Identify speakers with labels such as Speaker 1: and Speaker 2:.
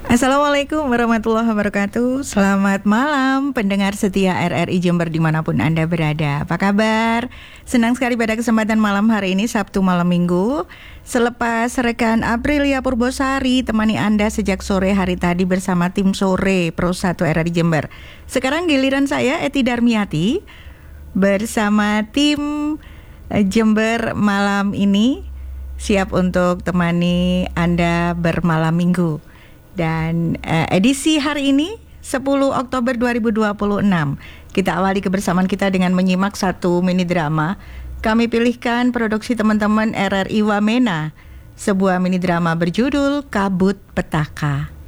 Speaker 1: Assalamualaikum warahmatullahi wabarakatuh. Selamat malam pendengar setia RRI Jember dimanapun Anda berada. Apa kabar? Senang sekali pada kesempatan malam hari ini, Sabtu malam minggu, selepas rekan Aprilia Purbosari temani Anda sejak sore hari tadi bersama tim sore Pro 1 RRI Jember. Sekarang giliran saya, Eti Darmiati, bersama tim Jember malam ini siap untuk temani Anda bermalam minggu. Dan edisi hari ini 10 Oktober 2026 kita awali kebersamaan kita dengan menyimak satu mini drama. Kami pilihkan produksi teman-teman RRI Wamena, sebuah mini drama berjudul Kabut Petaka.